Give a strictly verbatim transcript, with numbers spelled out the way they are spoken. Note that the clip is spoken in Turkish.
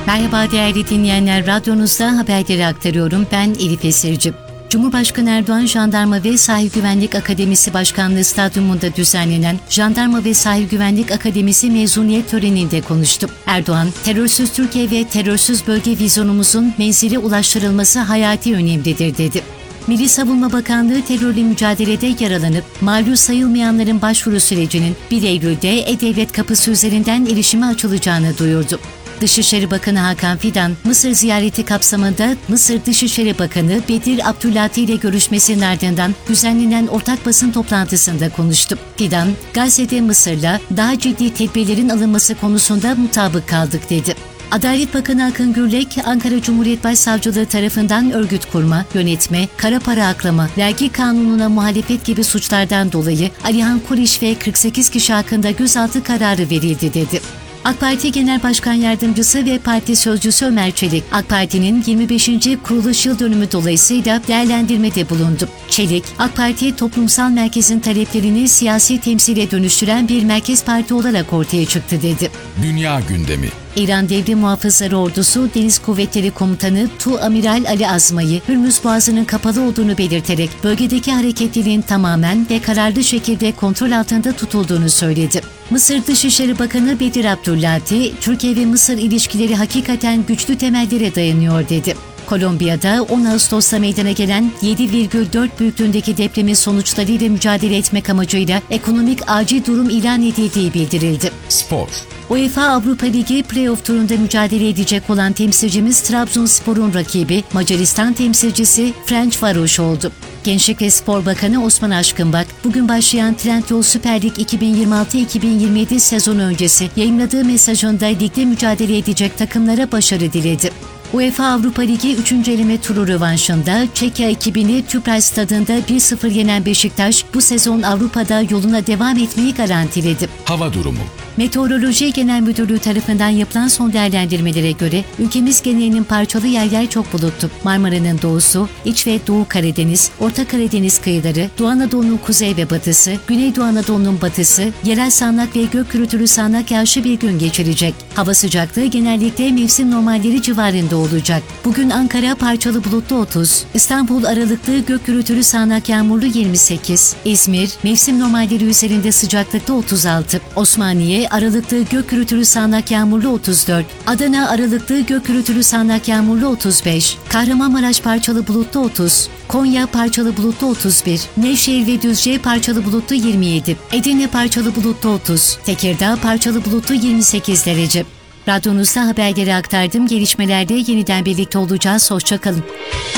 Merhaba değerli dinleyenler, radyonuzda haberleri aktarıyorum. Ben Elif Esirci. Cumhurbaşkanı Erdoğan, Jandarma ve Sahil Güvenlik Akademisi Başkanlığı Stadyumunda düzenlenen Jandarma ve Sahil Güvenlik Akademisi mezuniyet töreninde konuştu. Erdoğan, terörsüz Türkiye ve terörsüz bölge vizyonumuzun menzile ulaştırılması hayati önemlidir dedi. Milli Savunma Bakanlığı terörle mücadelede yaralanıp mağlup sayılmayanların başvuru sürecinin bir Eylül'de E-Devlet kapısı üzerinden erişime açılacağını duyurdu. Dışişleri Bakanı Hakan Fidan, Mısır ziyareti kapsamında Mısır Dışişleri Bakanı Bedir Abdülati ile görüşmesinin ardından düzenlenen ortak basın toplantısında konuştu. Fidan, Gazze'de Mısır'la daha ciddi tedbirlerin alınması konusunda mutabık kaldık dedi. Adalet Bakanı Akın Gürlek, Ankara Cumhuriyet Başsavcılığı tarafından örgüt kurma, yönetme, kara para aklama, vergi kanununa muhalefet gibi suçlardan dolayı Alihan Kuriş ve kırk sekiz kişi hakkında gözaltı kararı verildi dedi. AK Parti Genel Başkan Yardımcısı ve Parti Sözcüsü Ömer Çelik, AK Parti'nin yirmi beşinci kuruluş yıl dönümü dolayısıyla değerlendirmede bulundu. Çelik, AK Parti toplumsal merkezin taleplerini siyasi temsile dönüştüren bir merkez parti olarak ortaya çıktı dedi. Dünya gündemi. İran Devrim Muhafızları Ordusu Deniz Kuvvetleri Komutanı Tu Amiral Ali Azma'yı Hürmüz Boğazı'nın kapalı olduğunu belirterek bölgedeki hareketliliğin tamamen ve kararlı şekilde kontrol altında tutulduğunu söyledi. Mısır Dışişleri Bakanı Bedir Abdülati, Türkiye ve Mısır ilişkileri hakikaten güçlü temellere dayanıyor dedi. Kolombiya'da on Ağustos'ta meydana gelen yedi virgül dört büyüklüğündeki depremin sonuçlarıyla mücadele etmek amacıyla ekonomik acil durum ilan edildiği bildirildi. Spor. UEFA Avrupa Ligi Playoff turunda mücadele edecek olan temsilcimiz Trabzonspor'un rakibi Macaristan temsilcisi Ferencvaros oldu. Gençlik ve Spor Bakanı Osman Aşkınbak, bugün başlayan Trendyol Süper Lig iki bin yirmi altı iki bin yirmi yedi sezonu öncesi yayınladığı mesajında ligde mücadele edecek takımlara başarı diledi. UEFA Avrupa Ligi üçüncü eleme turu rövanşında Çekya ekibini Tüpraş Stadı'nda bir sıfır yenen Beşiktaş bu sezon Avrupa'da yoluna devam etmeyi garantiledi. Hava durumu. Meteoroloji Genel Müdürlüğü tarafından yapılan son değerlendirmelere göre ülkemiz genelinin parçalı yer yer çok bulutlu. Marmara'nın doğusu, İç ve Doğu Karadeniz, Orta Karadeniz kıyıları, Doğu Anadolu'nun kuzey ve batısı, Güneydoğu Anadolu'nun batısı, yerel sağanak ve gök gürültülü sağanak yağışlı bir gün geçirecek. Hava sıcaklığı genellikle mevsim normalleri civarında olacak. Bugün Ankara parçalı bulutlu otuz, İstanbul aralıklı gök gürültülü sağanak yağmurlu yirmi sekiz, İzmir mevsim normalleri üzerinde sıcaklıkta otuz altı, Osmaniye aralıklı gök gürültülü sağanak yağmurlu otuz dört, Adana aralıklı gök gürültülü sağanak yağmurlu otuz beş, Kahramanmaraş parçalı bulutlu otuz, Konya parçalı bulutlu otuz bir, Nevşehir ve Düzce parçalı bulutlu yirmi yedi, Edirne parçalı bulutlu otuz, Tekirdağ parçalı bulutlu yirmi sekiz derece. Radyonuzda haberleri aktardım. Gelişmelerde yeniden birlikte olacağız. Hoşça kalın.